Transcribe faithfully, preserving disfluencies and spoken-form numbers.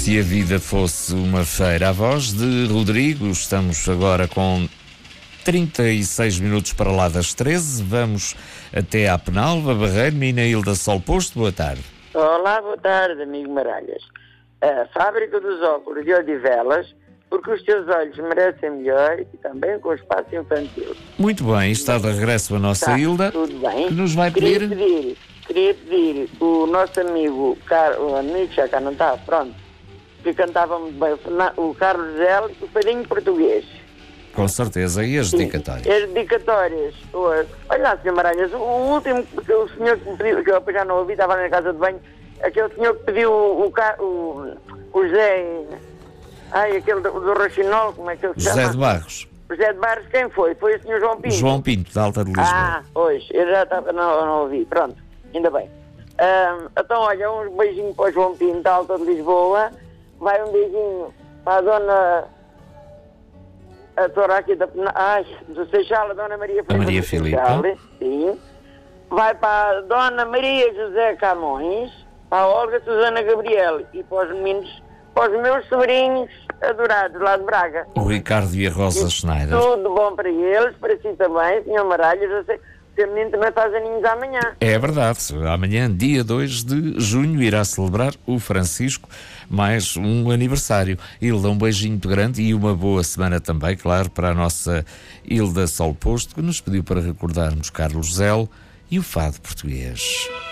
Se a vida fosse uma feira, a voz de Rodrigo. Estamos agora com trinta e seis minutos para lá das treze. Vamos até à Penalva, Barreiro. Mina Hilda Sol Posto, boa tarde. Olá, boa tarde, amigo Maralhas. A fábrica dos óculos de Odivelas, porque os teus olhos merecem melhor e também com o espaço infantil. Muito bem, está de regresso a nossa Tá, Hilda. tudo bem. Que nos vai Queria pedir? pedir, queria pedir o nosso amigo, Car... o amigo já cá não está, pronto, que cantava muito bem, o, Fernan... o Carlos Zé e o Padrinho Português. Com certeza, e as dedicatórias? As dedicatórias. Olha lá, senhor Maralhas, o último, porque o senhor que me pediu, que eu já não ouvi, estava na casa de banho, aquele senhor que pediu o, o, o, o Zé, ai, aquele do, do Rochinol, como é que ele se chama? José de Barros. José de Barros, quem foi? Foi o senhor João Pinto. João Pinto, da Alta de Lisboa. Ah, pois, eu já estava, não, não ouvi, pronto, ainda bem. Um, então, olha, um beijinho para o João Pinto, da Alta de Lisboa, vai um beijinho para a dona... a doutora aqui da... Ai, do Seixal, a Dona Maria Filipe. A Maria Filipe. Sim. Vai para a Dona Maria José Camões, para a Olga Susana Gabriel e para os meninos, para os meus sobrinhos adorados lá de Braga. O Ricardo e a Rosa Schneider. Tudo bom para eles, para si também, senhor Maralhas. Eu sei que o seu menino também faz aninhos amanhã. É verdade. Amanhã, dia dois de junho, irá celebrar o Francisco mais um aniversário. Hilda, um beijinho muito grande e uma boa semana também, claro, para a nossa Hilda Sol Posto, que nos pediu para recordarmos Carlos Zé e o fado português.